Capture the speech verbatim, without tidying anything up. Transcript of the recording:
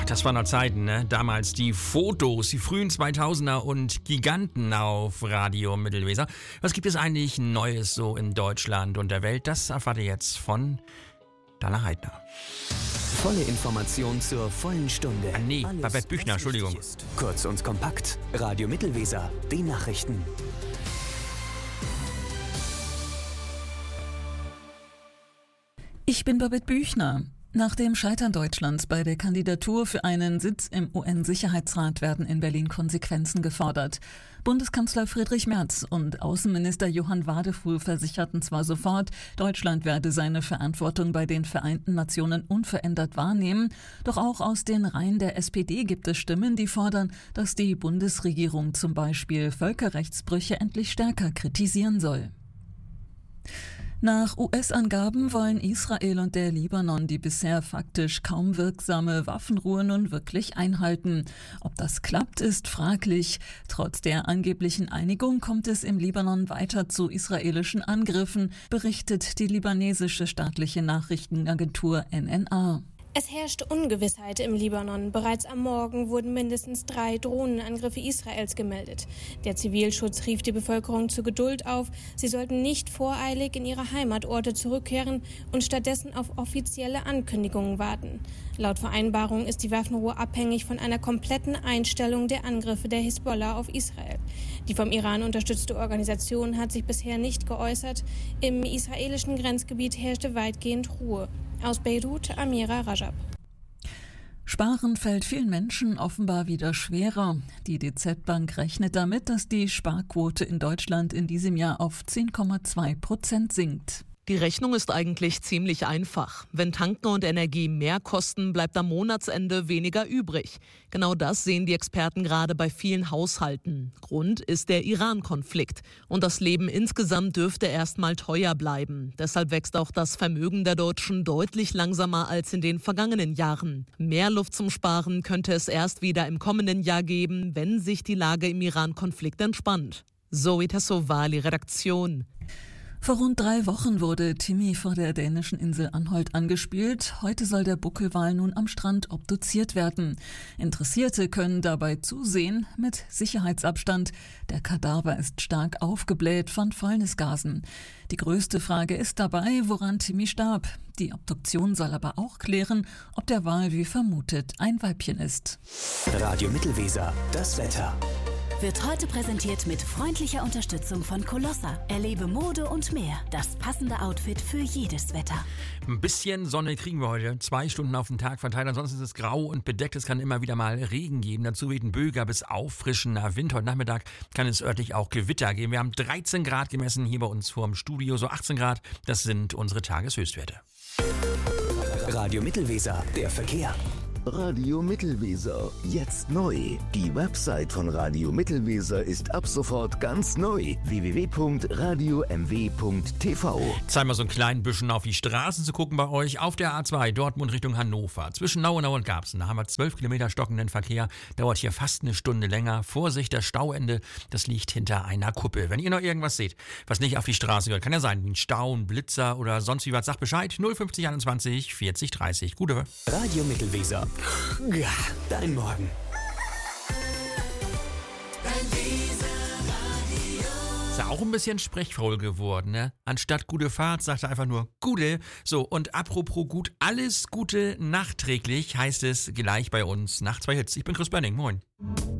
Das waren noch Zeiten, ne? Damals die Fotos, die frühen zweitausender und Giganten auf Radio Mittelweser. Was gibt es eigentlich Neues so in Deutschland und der Welt? Das erfahrt ihr jetzt von Dana Heidner. Volle Information zur vollen Stunde. Ah, nee, Babette Büchner, Entschuldigung. Kurz und kompakt. Radio Mittelweser, die Nachrichten. Ich bin Babette Büchner. Nach dem Scheitern Deutschlands bei der Kandidatur für einen Sitz im U N-Sicherheitsrat werden in Berlin Konsequenzen gefordert. Bundeskanzler Friedrich Merz und Außenminister Johann Wadefuhl versicherten zwar sofort, Deutschland werde seine Verantwortung bei den Vereinten Nationen unverändert wahrnehmen, doch auch aus den Reihen der S P D gibt es Stimmen, die fordern, dass die Bundesregierung zum Beispiel Völkerrechtsbrüche endlich stärker kritisieren soll. Nach U S-Angaben wollen Israel und der Libanon die bisher faktisch kaum wirksame Waffenruhe nun wirklich einhalten. Ob das klappt, ist fraglich. Trotz der angeblichen Einigung kommt es im Libanon weiter zu israelischen Angriffen, berichtet die libanesische staatliche Nachrichtenagentur N N A. Es herrscht Ungewissheit im Libanon. Bereits am Morgen wurden mindestens drei Drohnenangriffe Israels gemeldet. Der Zivilschutz rief die Bevölkerung zu Geduld auf. Sie sollten nicht voreilig in ihre Heimatorte zurückkehren und stattdessen auf offizielle Ankündigungen warten. Laut Vereinbarung ist die Waffenruhe abhängig von einer kompletten Einstellung der Angriffe der Hisbollah auf Israel. Die vom Iran unterstützte Organisation hat sich bisher nicht geäußert. Im israelischen Grenzgebiet herrschte weitgehend Ruhe. Aus Beirut, Amira Rajab. Sparen fällt vielen Menschen offenbar wieder schwerer. Die D Z Bank rechnet damit, dass die Sparquote in Deutschland in diesem Jahr auf zehn Komma zwei Prozent sinkt. Die Rechnung ist eigentlich ziemlich einfach. Wenn Tanken und Energie mehr kosten, bleibt am Monatsende weniger übrig. Genau das sehen die Experten gerade bei vielen Haushalten. Grund ist der Iran-Konflikt. Und das Leben insgesamt dürfte erstmal teuer bleiben. Deshalb wächst auch das Vermögen der Deutschen deutlich langsamer als in den vergangenen Jahren. Mehr Luft zum Sparen könnte es erst wieder im kommenden Jahr geben, wenn sich die Lage im Iran-Konflikt entspannt. Zoe Tassovali, Redaktion. Vor rund drei Wochen wurde Timmy vor der dänischen Insel Anholt angespült. Heute soll der Buckelwal nun am Strand obduziert werden. Interessierte können dabei zusehen mit Sicherheitsabstand. Der Kadaver ist stark aufgebläht von Fäulnisgasen. Die größte Frage ist dabei, woran Timmy starb. Die Obduktion soll aber auch klären, ob der Wal wie vermutet ein Weibchen ist. Radio Mittelweser, das Wetter. Wird heute präsentiert mit freundlicher Unterstützung von Colossa. Erlebe Mode und mehr. Das passende Outfit für jedes Wetter. Ein bisschen Sonne kriegen wir heute. Zwei Stunden auf den Tag verteilt. Ansonsten ist es grau und bedeckt. Es kann immer wieder mal Regen geben. Dazu weht ein böiger bis auffrischender Wind. Heute Nachmittag kann es örtlich auch Gewitter geben. Wir haben dreizehn Grad gemessen hier bei uns vorm Studio. So achtzehn Grad. Das sind unsere Tageshöchstwerte. Radio Mittelweser, der Verkehr. Radio Mittelweser, jetzt neu. Die Website von Radio Mittelweser ist ab sofort ganz neu. w w w punkt radio m w punkt t v. Zeigen wir so ein klein bisschen auf die Straßen zu gucken bei euch. Auf der A zwei, Dortmund Richtung Hannover. Zwischen Nauenau und Garbsen, da haben wir zwölf Kilometer stockenden Verkehr. Dauert hier fast eine Stunde länger. Vorsicht, das Stauende, das liegt hinter einer Kuppel. Wenn ihr noch irgendwas seht, was nicht auf die Straße gehört, kann ja sein, wie ein Stau, ein Blitzer oder sonst wie was, sagt Bescheid. null fünfzig einundzwanzig vierzig dreißig. Gute. Radio Mittelweser. Ja, dein Morgen. Ist ja auch ein bisschen sprechfaul geworden, ne? Anstatt gute Fahrt sagt er einfach nur Gute. So, und apropos gut, alles Gute nachträglich heißt es gleich bei uns nach zwei Hits. Ich bin Chris Bönning, moin.